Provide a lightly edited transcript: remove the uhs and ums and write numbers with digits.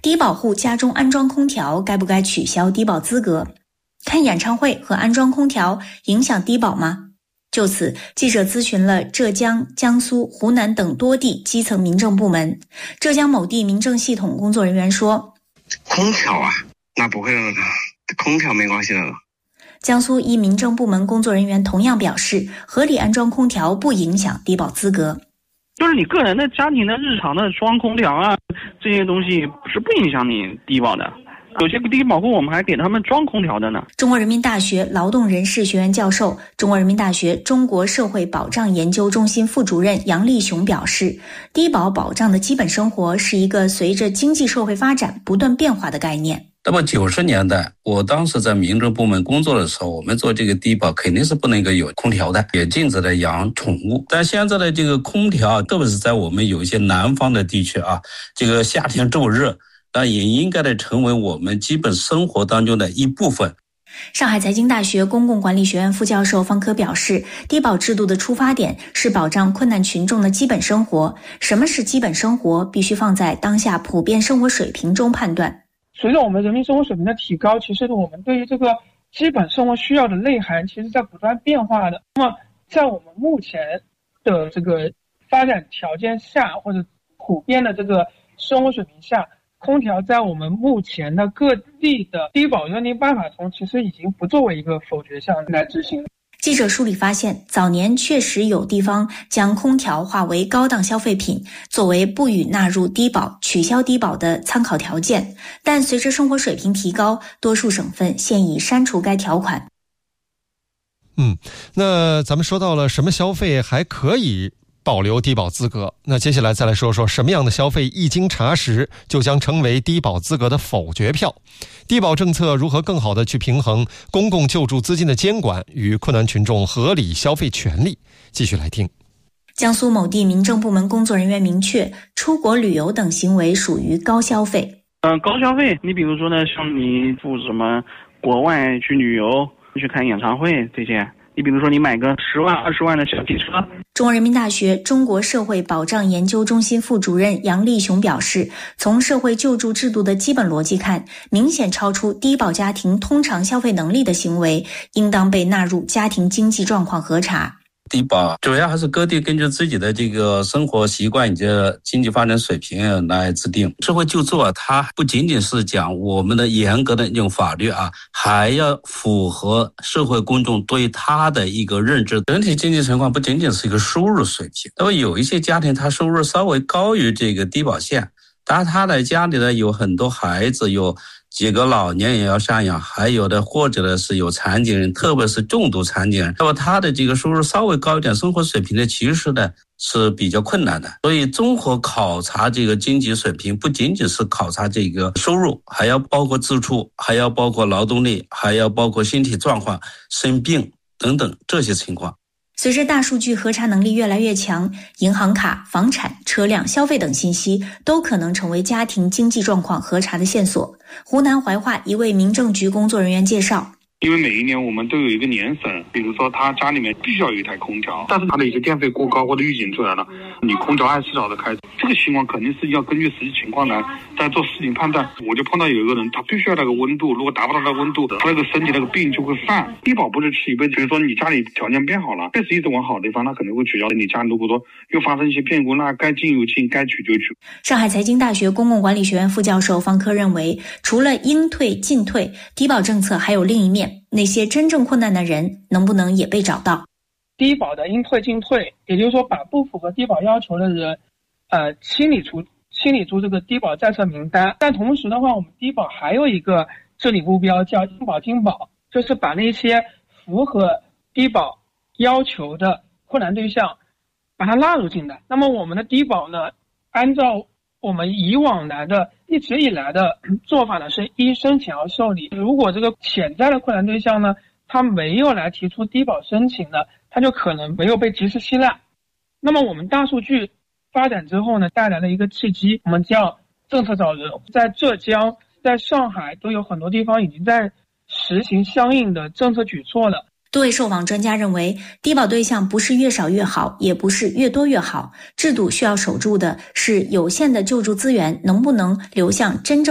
低保户家中安装空调，该不该取消低保资格？看演唱会和安装空调影响低保吗？就此，记者咨询了浙江、江苏、湖南等多地基层民政部门。浙江某地民政系统工作人员说： 空调啊，那不会了，空调没关系的。 江苏一民政部门工作人员同样表示，合理安装空调不影响低保资格。 就是你个人的家庭的日常的装空调啊，这些东西是不影响你低保的。有些低保户我们还给他们装空调的呢。 中国人民大学劳动人事学院教授、中国人民大学中国社会保障研究中心副主任杨立雄表示，低保保障的基本生活是一个随着经济社会发展不断变化的概念。 那么90年代，我当时在民政部门工作的时候，我们做这个低保肯定是不能够有空调的，也禁止了养宠物。但现在的这个空调，特别是在我们有一些南方的地区啊，这个夏天这么热，那也应该的成为我们基本生活当中的一部分。 上海财经大学公共管理学院副教授方科表示，低保制度的出发点是保障困难群众的基本生活。什么是基本生活，必须放在当下普遍生活水平中判断。 随着我们人民生活水平的提高，其实我们对于这个基本生活需要的内涵其实在不断变化的。那么在我们目前的这个发展条件下，或者普遍的这个生活水平下，空调在我们目前的各地的低保认定办法中，其实已经不作为一个否决项来执行。 记者梳理发现，早年确实有地方将空调划为高档消费品，作为不予纳入低保、取消低保的参考条件。但随着生活水平提高，多数省份现已删除该条款。 那咱们说到了什么消费还可以保留低保资格，那接下来再来说说什么样的消费一经查实就将成为低保资格的否决票。低保政策如何更好地去平衡公共救助资金的监管与困难群众合理消费权利？继续来听。 江苏某地民政部门工作人员明确，出国旅游等行为属于高消费。 高消费，你比如说呢，像你赴什么国外去旅游、去看演唱会这些。你比如说你买个10万、20万的小汽车。 中国人民大学中国社会保障研究中心副主任杨立雄表示，从社会救助制度的基本逻辑看，明显超出低保家庭通常消费能力的行为，应当被纳入家庭经济状况核查。 低保主要还是各地根据自己的这个生活习惯以及经济发展水平来制定。社会救助啊，它不仅仅是讲我们的严格的那种法律啊，还要符合社会公众对它的一个认知。整体经济情况不仅仅是一个收入水平，那么有一些家庭他收入稍微高于这个低保线，当然他的家里呢有很多孩子，有几个老年也要赡养，还有的或者呢是有残疾人，特别是重度残疾人，那么他的这个收入稍微高一点，生活水平呢其实呢是比较困难的。所以综合考察这个经济水平，不仅仅是考察这个收入，还要包括支出，还要包括劳动力，还要包括身体状况、生病等等这些情况。 随着大数据核查能力越来越强，银行卡、房产、车辆、消费等信息都可能成为家庭经济状况核查的线索。湖南怀化一位民政局工作人员介绍， 因为每一年我们都有一个年审，比如说他家里面必须要有一台空调，但是他的一些电费过高或者预警出来了，你空调24小时开，这个情况肯定是要根据实际情况来再做事情判断。我就碰到有一个人，他必须要那个温度，如果达不到那个温度，他那个身体那个病就会犯。低保不是吃一辈子，比如说你家里条件变好了，确实一直往好的地方，他肯定会取消。你家如果说又发生一些变故，那该进有进，该取就取。 上海财经大学公共管理学院副教授方科认为，除了应退尽退，低保政策还有另一面。那些真正困难的人能不能也被找到？ 低保的应退尽退，也就是说把不符合低保要求的人清理出这个低保在册名单。但同时的话，我们低保还有一个治理目标叫应保尽保，就是把那些符合低保要求的困难对象把它纳入进来。那么我们的低保呢，按照我们一直以来的做法呢，是依申请而受理。如果这个潜在的困难对象呢，他没有来提出低保申请呢，他就可能没有被及时吸纳。那么我们大数据发展之后呢，带来了一个契机，我们叫政策找人。在浙江、在上海都有很多地方已经在实行相应的政策举措了。 多位受访专家认为，低保对象不是越少越好，也不是越多越好，制度需要守住的是有限的救助资源能不能流向真正